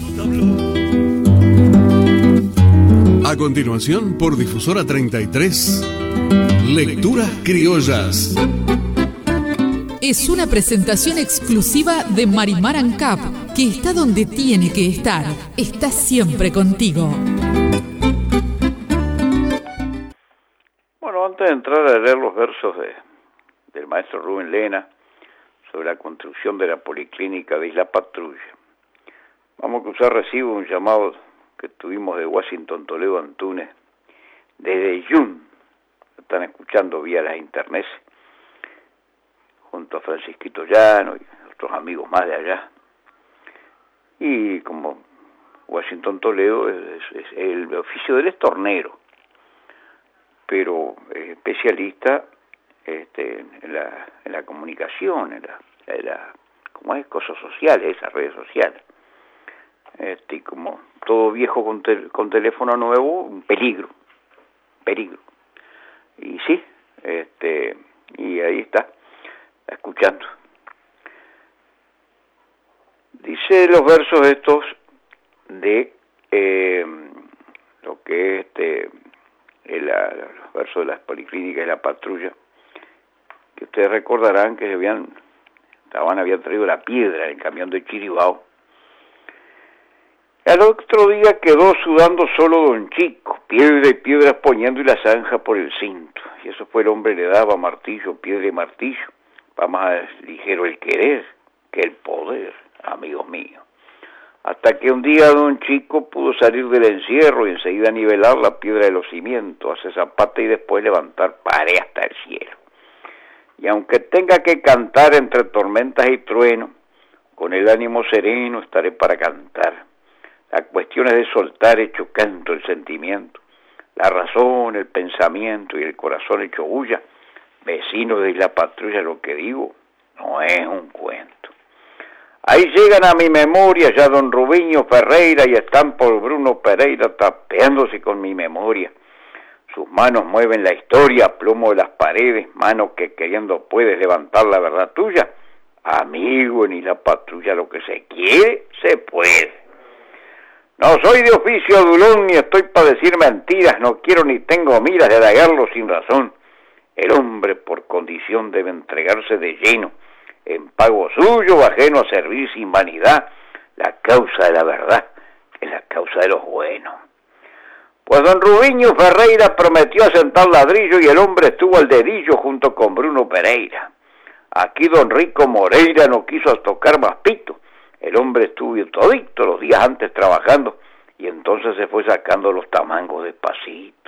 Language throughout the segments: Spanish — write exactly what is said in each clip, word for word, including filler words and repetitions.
A continuación, por Difusora treinta y tres, Lecturas Criollas. Es una presentación exclusiva de Marimar Ancap, que está donde tiene que estar. Está siempre contigo. Bueno, antes de entrar a leer los versos de, del maestro Rubén Lena sobre la construcción de la policlínica de Isla Patrulla, vamos a cruzar recibo un llamado que tuvimos de Washington Toledo Antunes, desde Jun, lo están escuchando vía las internet, junto a Francisquito Llano y otros amigos más de allá. Y como Washington Toledo es, es, es el oficio del estornero, pero es especialista este, en, la, en la comunicación, en la, en la como es, cosas sociales, esas redes sociales. Este, y como todo viejo con, tel, con teléfono nuevo, un peligro, peligro. Y sí, este, y ahí está, escuchando. Dice los versos estos de eh, lo que es este, el, los versos de las policlínicas y la patrulla, que ustedes recordarán que habían, estaban, habían traído la piedra en el camión de Chiribao. Al otro día quedó sudando solo don Chico, piedra y piedras poniendo y la zanja por el cinto. Y eso fue el hombre le daba martillo, piedra y martillo. Va más ligero el querer que el poder, amigos míos. Hasta que un día don Chico pudo salir del encierro y enseguida nivelar la piedra de los cimientos, hacer zapata y después levantar pared hasta el cielo. Y aunque tenga que cantar entre tormentas y truenos, con el ánimo sereno estaré para cantar. La cuestión es de soltar hecho canto el sentimiento, la razón, el pensamiento y el corazón hecho bulla. Vecino de Isla Patrulla, lo que digo no es un cuento. Ahí llegan a mi memoria ya don Rubiño Ferreira y están por Bruno Pereira tapeándose con mi memoria. Sus manos mueven la historia a plomo de las paredes, manos que queriendo puedes levantar la verdad tuya. Amigo, en Isla Patrulla lo que se quiere, se puede. No soy de oficio adulón ni estoy para decir mentiras, no quiero ni tengo miras de halagarlo sin razón. El hombre por condición debe entregarse de lleno, en pago suyo, ajeno a servir sin vanidad, la causa de la verdad, que es la causa de los buenos. Pues don Rubiño Ferreira prometió asentar ladrillo y el hombre estuvo al dedillo junto con Bruno Pereira. Aquí don Rico Moreira no quiso tocar más pito. El hombre estuvo todito los días antes trabajando y entonces se fue sacando los tamangos despacito.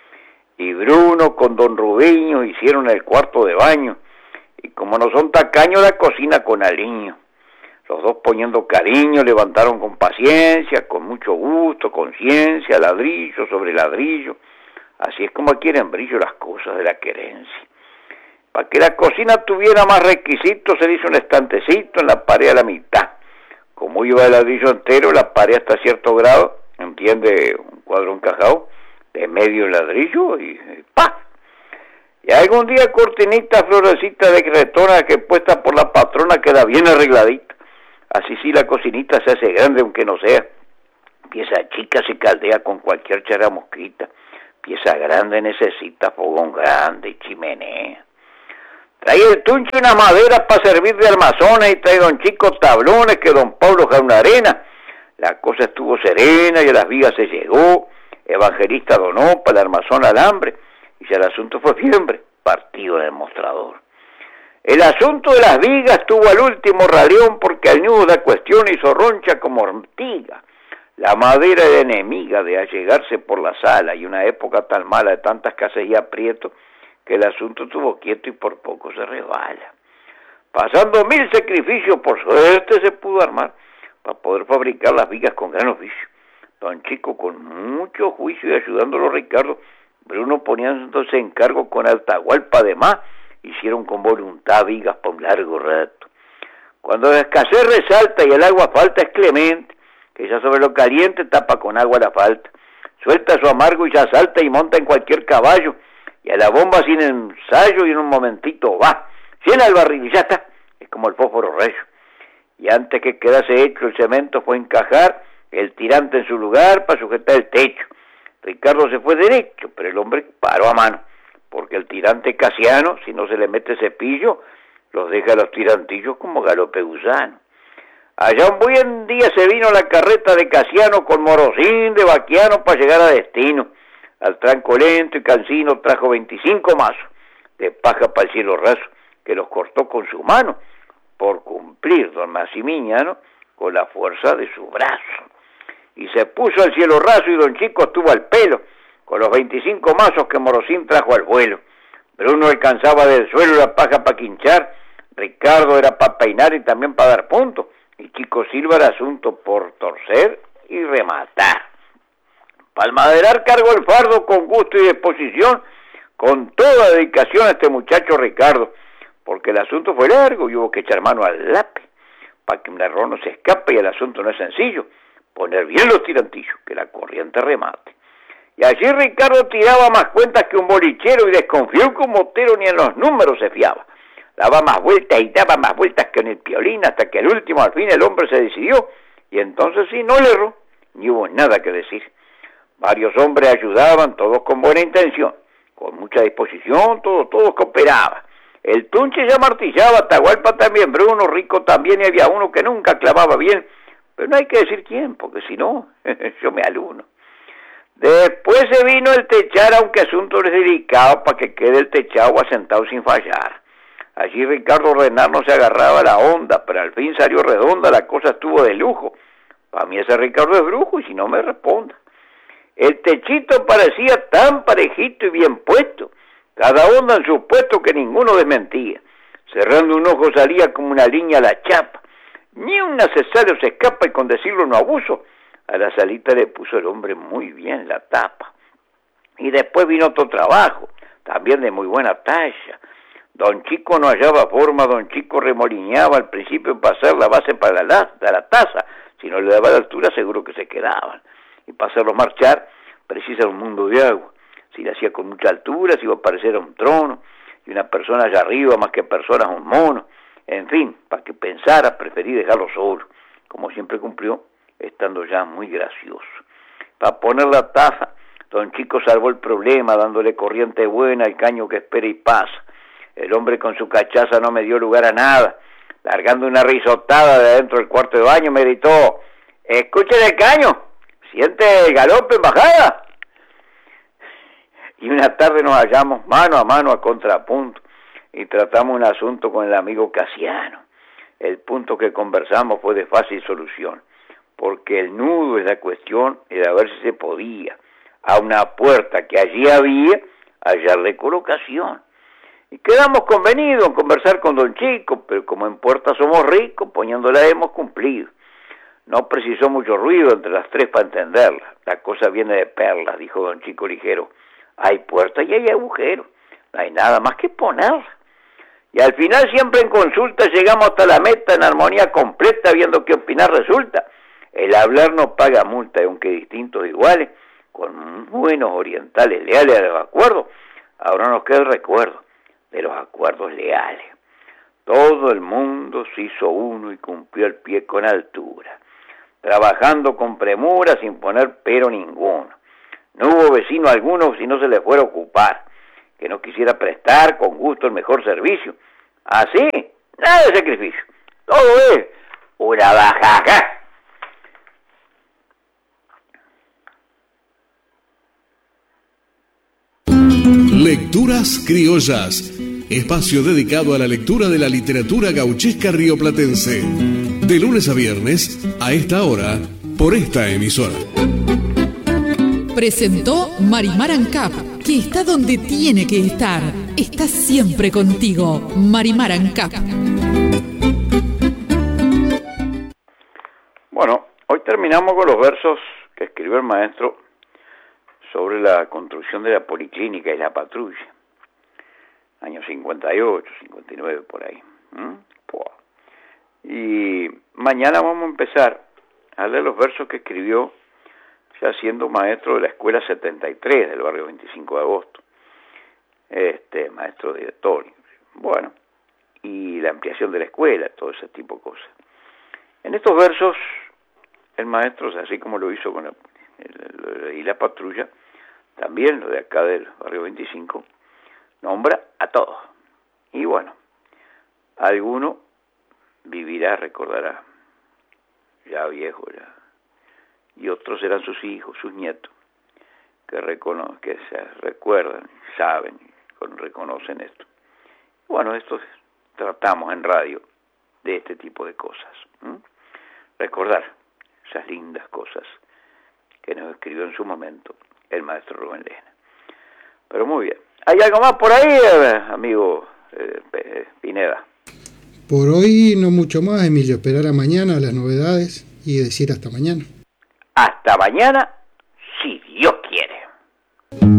Y Bruno con don Rubiño hicieron el cuarto de baño y como no son tacaños la cocina con aliño. Los dos poniendo cariño levantaron con paciencia, con mucho gusto, con ciencia, ladrillo sobre ladrillo. Así es como quieren brillo las cosas de la querencia. Para que la cocina tuviera más requisitos se le hizo un estantecito en la pared a la mitad. Como iba el ladrillo entero, la pared hasta cierto grado, entiende, un cuadro encajado, de medio ladrillo y, y ¡pa! Y algún día cortinita florecita de cretona que puesta por la patrona queda bien arregladita. Así sí la cocinita se hace grande aunque no sea. Pieza chica se caldea con cualquier charamosquita. Pieza grande necesita fogón grande y chimenea. Trae el tuncho una madera para servir de armazones y trae don Chico tablones que don Pablo una arena. La cosa estuvo serena y a las vigas se llegó. Evangelista donó para el armazón alambre y ya el asunto fue fiebre, partido en el mostrador. El asunto de las vigas tuvo al último raleón porque al nudo da cuestión hizo roncha como ortiga. La madera era enemiga de allegarse por la sala y una época tan mala de tanta escasez y aprieto que el asunto estuvo quieto y por poco se resbala. Pasando mil sacrificios, por suerte se pudo armar para poder fabricar las vigas con gran oficio. Don Chico con mucho juicio y ayudándolo Ricardo, Bruno poniéndose en cargo con Altahualpa además, hicieron con voluntad vigas por un largo rato. Cuando la escasez resalta y el agua falta es Clemente, que ya sobre lo caliente tapa con agua la falta. Suelta su amargo y ya salta y monta en cualquier caballo, y a la bomba sin ensayo y en un momentito va, llena el barril y ya está, es como el fósforo recio. Y antes que quedase hecho el cemento fue encajar el tirante en su lugar para sujetar el techo. Ricardo se fue derecho, pero el hombre paró a mano, porque el tirante Casiano, si no se le mete cepillo, los deja a los tirantillos como galope gusano. Allá un buen día se vino la carreta de Casiano con Morosín de Baquiano para llegar a destino. Al tranco lento y cansino trajo veinticinco mazos de paja para el cielo raso, que los cortó con su mano, por cumplir don Maximiñano con la fuerza de su brazo. Y se puso al cielo raso y don Chico estuvo al pelo, con los veinticinco mazos que Morosín trajo al vuelo. Bruno alcanzaba del suelo la paja para quinchar, Ricardo era para peinar y también para dar punto, y Chico Silva era asunto por torcer y rematar. Palmaderar cargó el fardo con gusto y disposición, con toda dedicación a este muchacho Ricardo, porque el asunto fue largo y hubo que echar mano al lápiz, para que un error no se escape, y el asunto no es sencillo, poner bien los tirantillos, que la corriente remate. Y allí Ricardo tiraba más cuentas que un bolichero y desconfió que un motero ni en los números se fiaba. Daba más vueltas y daba más vueltas que en el piolín, hasta que al último al fin el hombre se decidió, y entonces sí, no le erró, ni hubo nada que decir. Varios hombres ayudaban, todos con buena intención, con mucha disposición, todos, todos cooperaban. El Tunche ya martillaba, Atahualpa también, Bruno, Rico también, y había uno que nunca clavaba bien, pero no hay que decir quién, porque si no, yo me aluno. Después se vino el techar, aunque asunto es delicado, para que quede el techado asentado sin fallar. Allí Ricardo Renard no se agarraba la onda, pero al fin salió redonda, la cosa estuvo de lujo. Para mí ese Ricardo es brujo, y si no me responda. El techito parecía tan parejito y bien puesto, cada onda en su puesto que ninguno desmentía. Cerrando un ojo salía como una línea la chapa. Ni un necesario se escapa, y con decirlo no abuso, a la salita le puso el hombre muy bien la tapa. Y después vino otro trabajo, también de muy buena talla. Don Chico no hallaba forma, don Chico remolineaba al principio para hacer la base para la, la, la taza. Si no le daba la altura, seguro que se quedaban. Y para hacerlo marchar, precisa un mundo de agua. Si le hacía con mucha altura, se iba a parecer a un trono, y una persona allá arriba, más que personas, un mono. En fin, para que pensara, preferí dejarlo solo, como siempre cumplió, estando ya muy gracioso. Para poner la taza, don Chico salvó el problema, dándole corriente buena al caño que espera y pasa. El hombre con su cachaza no me dio lugar a nada. Largando una risotada de adentro del cuarto de baño, me gritó: «Escuchen el caño, ¿siente el galope en bajada?». Y una tarde nos hallamos mano a mano a contrapunto y tratamos un asunto con el amigo Casiano. El punto que conversamos fue de fácil solución, porque el nudo de la cuestión era ver si se podía, a una puerta que allí había, hallarle colocación. Y quedamos convenidos en conversar con don Chico, pero como en puerta somos ricos, poniéndola hemos cumplido. No precisó mucho ruido entre las tres para entenderla. La cosa viene de perlas, dijo don Chico ligero. Hay puerta y hay agujero, no hay nada más que ponerla. Y al final, siempre en consulta, llegamos hasta la meta en armonía completa, viendo qué opinar resulta. El hablar no paga multa, y aunque distintos iguales, con buenos orientales leales a los acuerdos, ahora nos queda el recuerdo de los acuerdos leales. Todo el mundo se hizo uno y cumplió el pie con altura, trabajando con premura sin poner pero ninguno. No hubo vecino alguno si no se le fuera a ocupar, que no quisiera prestar con gusto el mejor servicio. Así, nada de sacrificio, todo es una bajaja. Lecturas Criollas, espacio dedicado a la lectura de la literatura gauchesca rioplatense. De lunes a viernes, a esta hora, por esta emisora. Presentó Marimar Ancap, que está donde tiene que estar. Está siempre contigo, Marimar Ancap. Bueno, hoy terminamos con los versos que escribió el maestro sobre la construcción de la policlínica y la patrulla. Años cincuenta y ocho, cincuenta y nueve, por ahí. ¿Mm? Y mañana vamos a empezar a leer los versos que escribió ya siendo maestro de la escuela setenta y tres del barrio veinticinco de agosto. Este, maestro director. Bueno, y la ampliación de la escuela, todo ese tipo de cosas. En estos versos el maestro, así como lo hizo con la, el, y la patrulla, también lo de acá del barrio veinticinco, nombra a todos. Y bueno, alguno vivirá, recordará, ya viejo ya, y otros serán sus hijos, sus nietos, que, recono que se recuerdan, saben, reconocen esto. Bueno, esto tratamos en radio de este tipo de cosas. ¿Mm? Recordar esas lindas cosas que nos escribió en su momento el maestro Rubén Lehna. Pero muy bien. ¿Hay algo más por ahí, amigo eh, Pineda? Por hoy no mucho más, Emilio. Esperar a mañana las novedades y decir hasta mañana. Hasta mañana